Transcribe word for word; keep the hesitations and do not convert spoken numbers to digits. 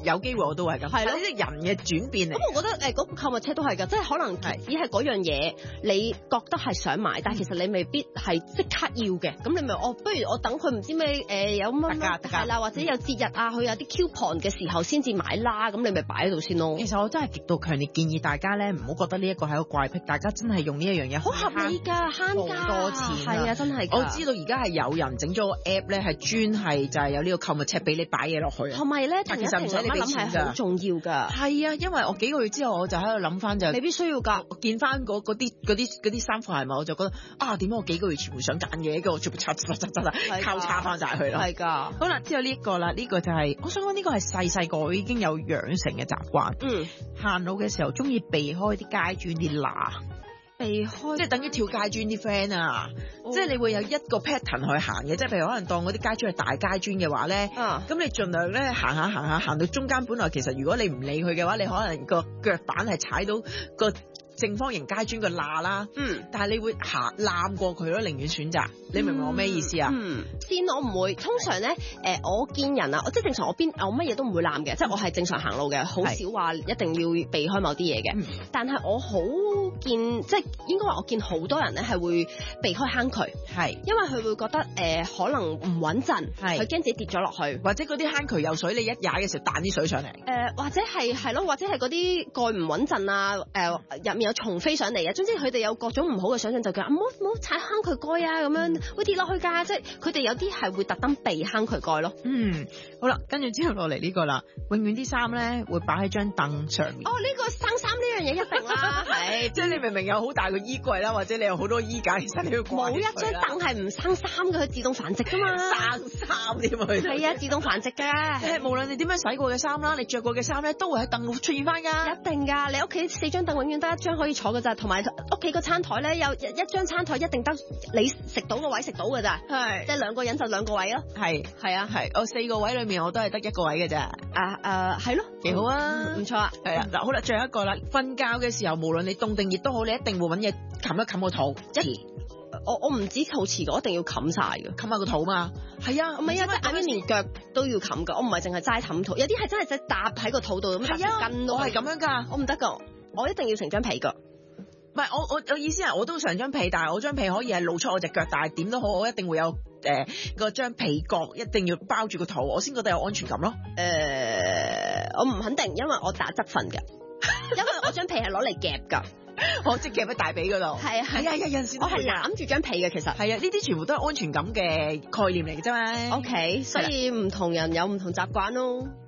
有機會我都係咁。係咯，呢啲人嘅轉變嚟。 咁我覺得誒嗰個購物車都係㗎，即係可能只係嗰樣嘢你覺得係想買，但係其實你未必係即刻要嘅。咁你咪哦，不如我等佢唔知咩誒有乜乜係啦，或者有節日啊，佢有啲 coupon 嘅時候先至買啦。咁你咪擺喺度先咯。 其實我真係極度強烈建議大家咧，唔好覺得呢一個係一個怪癖，大家真係用呢一樣嘢好合理㗎，慳㗎， 好多錢係啊，真係。 我知道而家係有人整咗個 app 咧，係專係就係有呢個購物車俾你擺嘢落去。 同埋咧， 但其實唔使你俾錢㗎， 好重要㗎。 係啊，因為我幾個月之後我就喺度諗翻就未必需要㗎。 我見翻嗰啲嗰啲嗰啲衫褲係咪？我就覺得啊，點解我幾個月前會想揀嘅，跟住我全部拆拆拆拆交叉翻晒去咯。 係㗎。 好啦，之後呢一個啦，呢、呢個就係、是、我想講呢個係細細個已經有養成嘅習慣。 嗯， 行路嘅時候中意避開啲街磚啲罅。 避開， 即係等於跳街磚啲 friend 啊！哦、即係你會有一個 pattern 去行嘅，即係譬如可能當嗰啲街磚係大街磚嘅話咧，咁、啊、你盡量咧行下行下行到中間，本來其實如果你唔理佢嘅話，你可能個腳板係踩到個正方形街磚個罅啦，嗯，但係你會行攬過佢咯，寧願選擇，你明唔明我咩意思啊？ 嗯，先我唔會，通常咧，誒、呃，我見人啊，即係正常我邊我乜嘢都唔會攬嘅，即係我係正常行路嘅，好少話一定要避開某啲嘢嘅。嗯、但係我好見，即係應該話我見好多人咧係會避開坑渠，係，因為佢會覺得誒、呃、可能唔穩陣，係，佢驚自己跌咗落去， 或者嗰啲坑渠有水，你一踩嘅時候彈啲水上嚟，誒、 呃，或者係係咯，或者係嗰啲蓋唔穩陣啊，誒、呃、入面有蟲飛上嚟啊，總之佢哋有各種唔好嘅想象，就叫唔好唔好踩坑渠蓋啊，咁樣會跌落去㗎，即係佢哋有啲係會特登避坑渠蓋咯。 嗯，好啦，跟住之後落嚟呢個啦，永遠啲衫咧會擺喺張凳上面。 哦，呢、呢個生衫呢樣嘢一定啦，係， 即係你明明有好大個衣櫃啦，或者你有好多衣架，其實你要掛冇一張凳係唔生衫嘅，佢自動繁殖㗎嘛。 生衫添啊！ 係啊，自動繁殖㗎。 誒，無論你點樣洗過嘅衫啦，你着過嘅衫咧，都會喺凳度出現翻㗎。 一定㗎，你屋企四張凳永遠得一張可以坐㗎咋，同埋屋企個餐台咧有一張餐台一定得你食到個位食到㗎咋，係，即係兩個人就兩個位咯。係係啊，係，我四個位裏面我都係得一個位嘅咋。啊誒，係咯，幾好啊，唔錯啊。係啊，嗱好啦，最後一個啦，瞓覺嘅時候無論你凍定熱都好，你一定會揾嘢冚一冚個肚。一我我唔止肚臍，我一定要冚晒㗎， 冚下個肚嘛。係啊， 唔係啊，即係眼邊連腳都要冚㗎，我唔係淨係齋冚肚，有啲係真係即係搭喺個肚度咁搭條筋咯。我係咁樣㗎，我唔得㗎，我一定要成張被㗎。 唔係我我我意思係我都成張被，但係我張被可以係露出我隻腳，但係點都好，我一定會有誒個張被角一定要包住個肚，我先覺得有安全感咯。 誒、呃，我唔肯定，因為我打側瞓㗎，因為我張被係攞嚟夾㗎。 我即係夾喺大髀嗰度，係啊係啊，有陣時我係攬住張被嘅，其實係啊，呢啲全部都係安全感嘅概念嚟嘅啫嘛。 OK，所以唔同人有唔同習慣咯。